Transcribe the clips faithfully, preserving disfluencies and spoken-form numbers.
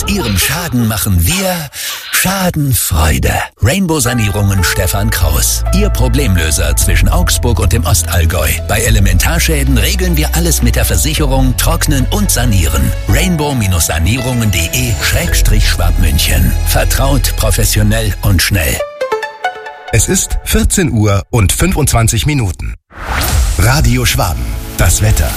Ihrem Schaden machen wir Schadenfreude. Rainbow Sanierungen Stefan Kraus. Ihr Problemlöser zwischen Augsburg und dem Ostallgäu. Bei Elementarschäden regeln wir alles mit der Versicherung, trocknen und sanieren. rainbow-sanierungen.de Schrägstrich Schwabmünchen. Vertraut, professionell und schnell. Es ist vierzehn Uhr und fünfundzwanzig Minuten. Radio Schwaben. Das Wetter.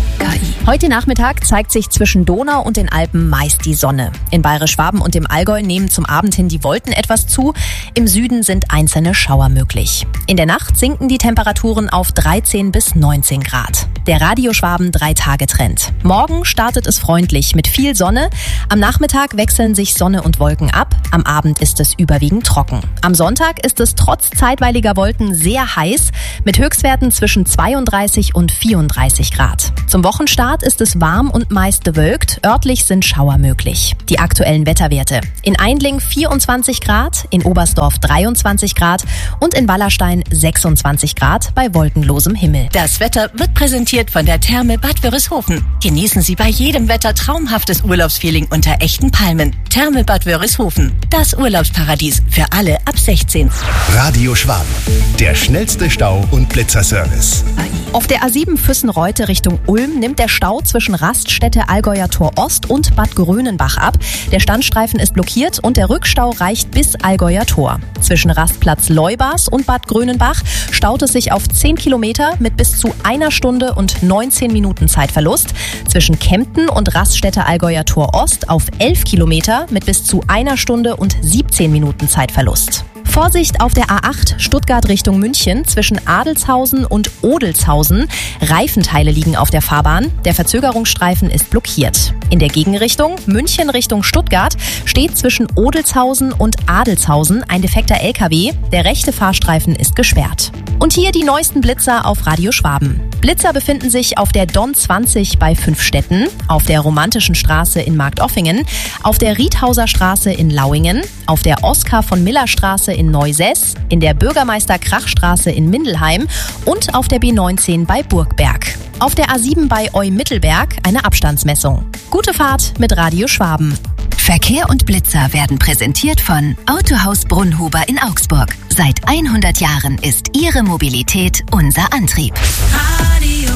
Heute Nachmittag zeigt sich zwischen Donau und den Alpen meist die Sonne. In Bayerisch-Schwaben und dem Allgäu nehmen zum Abend hin die Wolken etwas zu. Im Süden sind einzelne Schauer möglich. In der Nacht sinken die Temperaturen auf dreizehn bis neunzehn Grad. Der Radio Schwaben drei-Tage-Trend. Morgen startet es freundlich mit viel Sonne. Am Nachmittag wechseln sich Sonne und Wolken ab. Am Abend ist es überwiegend trocken. Am Sonntag ist es trotz zeitweiliger Wolken sehr heiß mit Höchstwerten zwischen zweiunddreißig und vierunddreißig Grad. Zum Wochenstart ist es warm und meist bewölkt. Örtlich sind Schauer möglich. Die aktuellen Wetterwerte. In Aindling vierundzwanzig Grad, in Oberstdorf dreiundzwanzig Grad und in Wallerstein sechsundzwanzig Grad bei wolkenlosem Himmel. Das Wetter wird präsentiert von der Therme Bad Wörishofen. Genießen Sie bei jedem Wetter traumhaftes Urlaubsfeeling unter echten Palmen. Therme Bad Wörishofen. Das Urlaubsparadies für alle ab sechzehn. Radio Schwaben. Der schnellste Stau- und Blitzerservice. Auf der A sieben Füssen-Reute Richtung Ulm nimmt der Stau zwischen Raststätte Allgäuer Tor Ost und Bad Grönenbach ab. Der Standstreifen ist blockiert und der Rückstau reicht bis Allgäuer Tor. Zwischen Rastplatz Leubas und Bad Grönenbach staut es sich auf zehn Kilometer mit bis zu einer Stunde und neunzehn Minuten Zeitverlust. Zwischen Kempten und Raststätte Allgäuer Tor Ost auf elf Kilometer mit bis zu einer Stunde und siebzehn Minuten Zeitverlust. Vorsicht auf der A acht Stuttgart Richtung München zwischen Adelshausen und Odelshausen. Reifenteile liegen auf der Fahrbahn. Der Verzögerungsstreifen ist blockiert. In der Gegenrichtung München Richtung Stuttgart steht zwischen Odelshausen und Adelshausen ein defekter L K W. Der rechte Fahrstreifen ist gesperrt. Und hier die neuesten Blitzer auf Radio Schwaben. Blitzer befinden sich auf der Don zwanzig bei Fünfstetten, auf der Romantischen Straße in Marktoffingen, auf der Riedhauser Straße in Lauingen, auf der Oskar von Miller Straße in Neusess, in der Bürgermeister-Krach-Straße in Mindelheim und auf der B neunzehn bei Burgberg. Auf der A sieben bei Eu-Mittelberg eine Abstandsmessung. Gute Fahrt mit Radio Schwaben. Verkehr und Blitzer werden präsentiert von Autohaus Brunnhuber in Augsburg. Seit hundert Jahren ist Ihre Mobilität unser Antrieb. Radio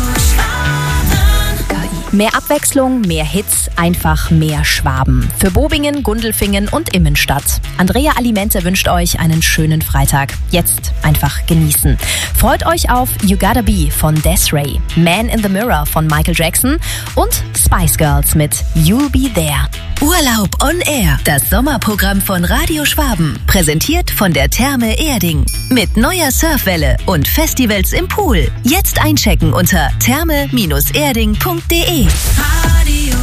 Mehr Abwechslung, mehr Hits, einfach mehr Schwaben. Für Bobingen, Gundelfingen und Immenstadt. Andrea Alimente wünscht euch einen schönen Freitag. Jetzt einfach genießen. Freut euch auf You Gotta Be von Des'ree, Man in the Mirror von Michael Jackson und Spice Girls mit You'll Be There. Urlaub on Air, das Sommerprogramm von Radio Schwaben. Präsentiert von der Therme Erding. Mit neuer Surfwelle und Festivals im Pool. Jetzt einchecken unter therme Bindestrich erding Punkt de. Radio